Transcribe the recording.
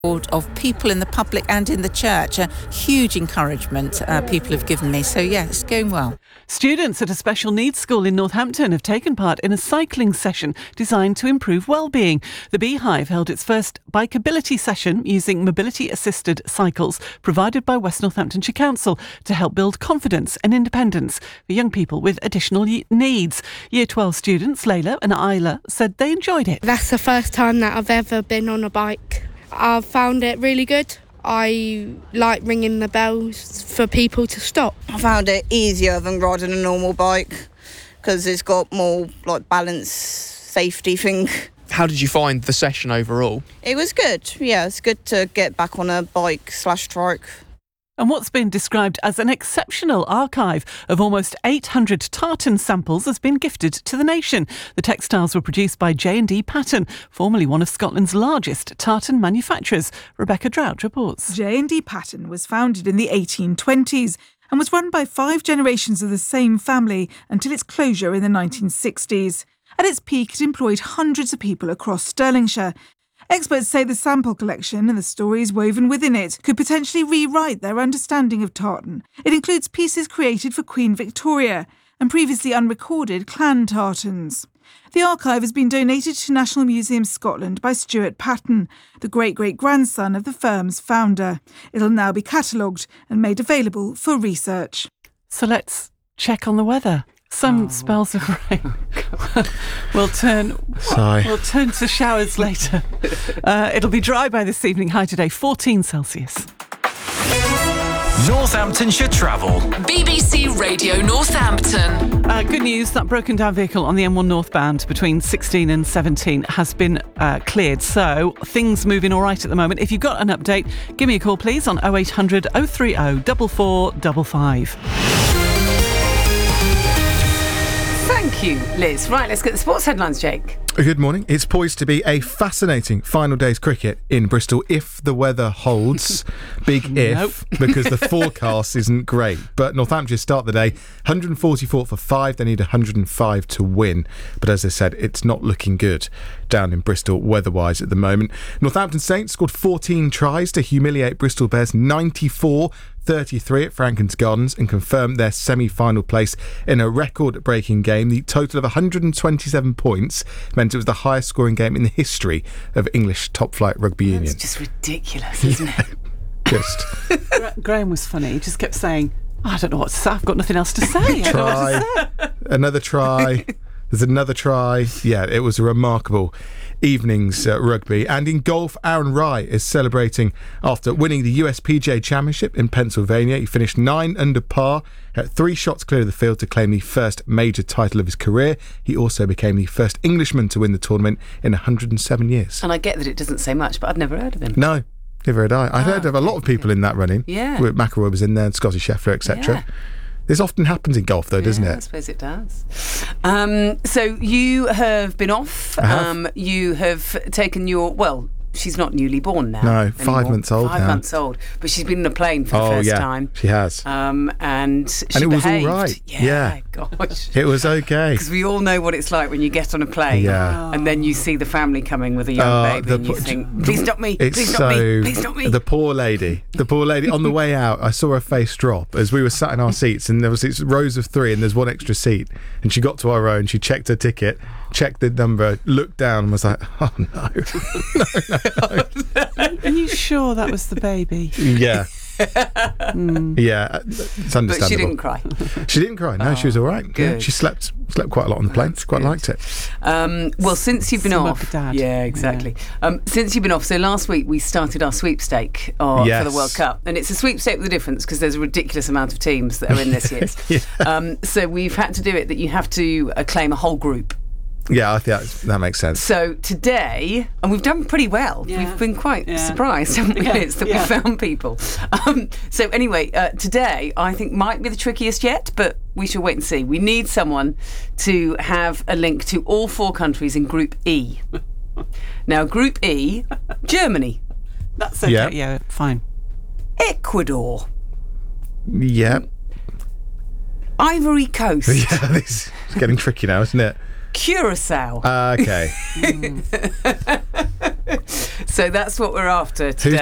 of people in the public and in the church. A huge encouragement people have given me. So, yeah, it's going well. Students at a special needs school in Northampton have taken part in a cycling session designed to improve well-being. The Beehive held its first bikeability session using mobility-assisted cycles provided by West Northamptonshire Council to help build confidence and independence for young people with additional needs. Year 12 students, Layla and Isla, said they enjoyed it. That's the first time that I've ever been on a bike. I've found it really good. I like ringing the bells for people to stop. I found it easier than riding a normal bike because it's got more like balance, safety thing. How did you find the session overall? It was good. Yeah, it's good to get back on a bike/trike. And what's been described as an exceptional archive of almost 800 tartan samples has been gifted to the nation. The textiles were produced by J&D Pattern, formerly one of Scotland's largest tartan manufacturers. Rebecca Drought reports. J&D Pattern was founded in the 1820s and was run by 5 generations of the same family until its closure in the 1960s. At its peak, it employed hundreds of people across Stirlingshire. Experts say the sample collection and the stories woven within it could potentially rewrite their understanding of tartan. It includes pieces created for Queen Victoria and previously unrecorded clan tartans. The archive has been donated to National Museum Scotland by Stuart Patten, the great-great-grandson of the firm's founder. It'll now be catalogued and made available for research. So let's check on the weather. Some spells of rain. We'll turn to showers later. It'll be dry by this evening. High today, 14 Celsius. Northamptonshire Travel. BBC Radio Northampton. Good news, that broken down vehicle on the M1 northbound between 16 and 17 has been cleared. So things moving all right at the moment. If you've got an update, give me a call please on 0800 030 4455. Thank you, Liz. Right, let's get the sports headlines, Jake. Good morning. It's poised to be a fascinating final day's cricket in Bristol if the weather holds. Big if, because the forecast isn't great. But Northamptonshire start the day 144 for 5. They need 105 to win. But as I said, it's not looking good down in Bristol weather-wise at the moment. Northampton Saints scored 14 tries to humiliate Bristol Bears 94-33 at Franklin's Gardens and confirmed their semi-final place in a record-breaking game. The total of 127 points meant it was the highest scoring game in the history of English top-flight rugby union. It's just ridiculous, isn't it? Just. Graham was funny. He just kept saying, I don't know what to say. I've got nothing else to say. Another try. There's another try. Yeah, it was a remarkable evening's rugby. And in golf, Aaron Rai is celebrating after winning the USPGA Championship in Pennsylvania. He finished 9 under par, at 3 shots clear of the field to claim the first major title of his career. He also became the first Englishman to win the tournament in 107 years. And I get that it doesn't say much, but I'd never heard of him. No, never had I. I'd heard of a lot of people in that running. Yeah. McIlroy was in there, and Scotty Scheffler, etc. Yeah. This often happens in golf, though, doesn't it? I suppose it does. So you have been off. You have taken your... Well, she's not newly born now. No, 5 months old now. 5 months old. But she's been in a plane for the first time. She has. And she it was behaved. all right. Yeah. Gosh. It was okay. Because we all know what it's like when you get on a plane and then you see the family coming with a young baby and you think, please stop me, please stop me, please stop me. The poor lady on the way out, I saw her face drop as we were sat in our seats, and there was these rows of 3 and there's one extra seat, and she got to our row and she checked her ticket, checked the number, looked down and was like, oh no. Are you sure that was the baby? Yeah. Yeah, it's understandable. But she didn't cry. She didn't cry. No, she was all right. Good. Yeah, she slept quite a lot on the plane. Quite liked it. Well, since you've been off, yeah, exactly. Yeah. Since you've been off, so last week we started our sweepstake for the World Cup, and it's a sweepstake with a difference because there's a ridiculous amount of teams that are in this year. So we've had to do it that you have to claim a whole group. Yeah, I think that makes sense. So today, and we've done pretty well. Yeah. We've been quite surprised, haven't we, Liz, that we found people. So anyway, today I think might be the trickiest yet, but we shall wait and see. We need someone to have a link to all 4 countries in Group E. Now, Group E, Germany. That's okay. Yeah, fine. Ecuador. Yeah. Ivory Coast. Yeah, it's getting tricky now, isn't it? Curacao. Okay. So that's what we're after today.